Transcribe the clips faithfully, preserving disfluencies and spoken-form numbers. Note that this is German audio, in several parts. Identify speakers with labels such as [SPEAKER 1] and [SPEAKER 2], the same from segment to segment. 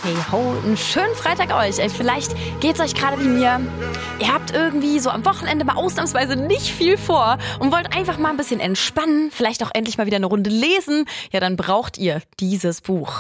[SPEAKER 1] Hey ho, einen schönen Freitag euch. Ey, vielleicht geht's euch gerade wie mir. Ihr habt irgendwie so am Wochenende mal ausnahmsweise nicht viel vor und wollt einfach mal ein bisschen entspannen, vielleicht auch endlich mal wieder eine Runde lesen. Ja, dann braucht ihr dieses Buch.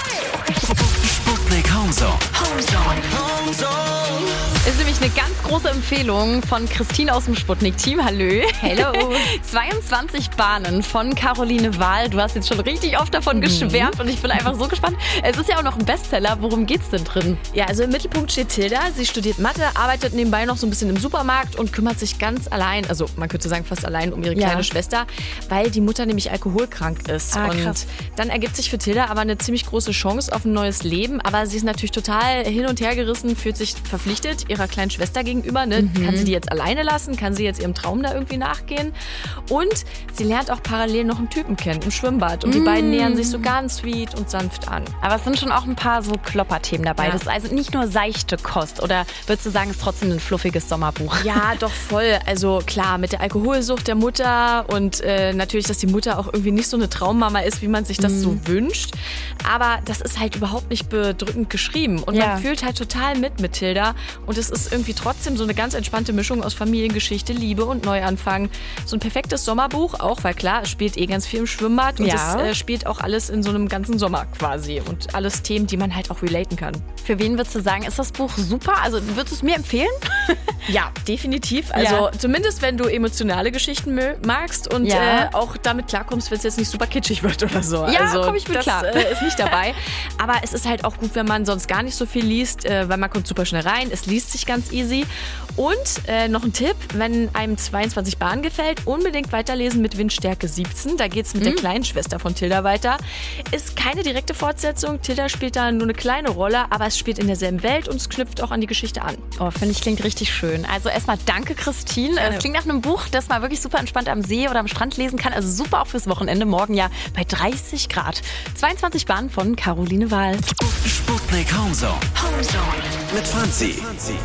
[SPEAKER 2] Sputnik Homezone. Homezone. Homezone.
[SPEAKER 1] Ist nämlich eine ganz große Empfehlung von Christine aus dem Sputnik-Team. Hallo.
[SPEAKER 3] Hello.
[SPEAKER 1] zweiundzwanzig Bahnen von Caroline Wahl. Du hast jetzt schon richtig oft davon mhm. geschwärmt und ich bin einfach so gespannt. Es ist ja auch noch ein Bestseller. Worum geht's denn drin?
[SPEAKER 3] Ja, also im Mittelpunkt steht Tilda. Sie studiert Mathe, arbeitet nebenbei noch so ein bisschen im Supermarkt und kümmert sich ganz allein, also man könnte sagen fast allein um ihre
[SPEAKER 1] ja.
[SPEAKER 3] kleine Schwester, weil die Mutter nämlich alkoholkrank ist.
[SPEAKER 1] Ah,
[SPEAKER 3] und
[SPEAKER 1] krass.
[SPEAKER 3] Dann ergibt sich für Tilda aber eine ziemlich große Chance auf ein neues Leben. Aber sie ist natürlich total hin und her gerissen, fühlt sich verpflichtet ihrer kleinen Schwester gegenüber. Ne? Mhm. Kann sie die jetzt alleine lassen? Kann sie jetzt ihrem Traum da irgendwie nachgehen? Und sie lernt auch parallel noch einen Typen kennen im Schwimmbad. Und die mhm. beiden nähern sich so ganz sweet und sanft an.
[SPEAKER 1] Aber es sind schon auch ein paar so Klopperthemen dabei.
[SPEAKER 3] Ja.
[SPEAKER 1] Das ist also nicht nur seichte Kost. Oder würdest du sagen, es ist trotzdem ein fluffiges Sommerbuch?
[SPEAKER 3] Ja, doch voll. Also klar, mit der Alkoholsucht der Mutter und äh, natürlich, dass die Mutter auch irgendwie nicht so eine Traummama ist, wie man sich das mhm. so wünscht. Aber das ist halt überhaupt nicht bedrückend geschrieben. Und
[SPEAKER 1] ja.
[SPEAKER 3] man fühlt halt total mit mit Tilda. Und es ist irgendwie trotzdem so eine ganz entspannte Mischung aus Familiengeschichte, Liebe und Neuanfang. So ein perfektes Sommerbuch, auch weil klar, es spielt eh ganz viel im Schwimmbad. Und
[SPEAKER 1] ja.
[SPEAKER 3] es äh, spielt auch alles in so einem ganzen Sommer quasi. Und alles Themen, die man halt auch relaten kann.
[SPEAKER 1] Für wen würdest du sagen, ist das Buch super? Also würdest du es mir empfehlen?
[SPEAKER 3] Ja, definitiv. Also
[SPEAKER 1] ja.
[SPEAKER 3] zumindest, wenn du emotionale Geschichten magst und
[SPEAKER 1] ja.
[SPEAKER 3] äh, auch damit klarkommst, wenn es jetzt nicht super kitschig wird oder so.
[SPEAKER 1] Ja,
[SPEAKER 3] also,
[SPEAKER 1] komm ich mit
[SPEAKER 3] das
[SPEAKER 1] klar.
[SPEAKER 3] Äh, ist nicht dabei. Aber es ist halt auch gut, wenn man sonst gar nicht so viel liest, äh, weil man kommt super schnell rein. Es liest sich ganz easy. Und äh, noch ein Tipp, wenn einem zweiundzwanzig Bahnen gefällt, unbedingt weiterlesen mit Windstärke siebzehn. Da geht es mit mhm. der kleinen Schwester von Tilda weiter. Ist keine direkte Fortsetzung. Tilda spielt da nur eine kleine Rolle, aber es spielt in derselben Welt und es knüpft auch an die Geschichte an.
[SPEAKER 1] Oh, finde ich, klingt richtig schön. Also erstmal danke, Christine. Es klingt nach einem Buch, das man wirklich super entspannt am See oder am Strand lesen kann. Also super auch fürs Wochenende. Morgen ja bei dreißig Grad. zweiundzwanzig Bahnen von Caroline Wahl.
[SPEAKER 2] Sputnik Homezone. Homezone. Mit Franzi.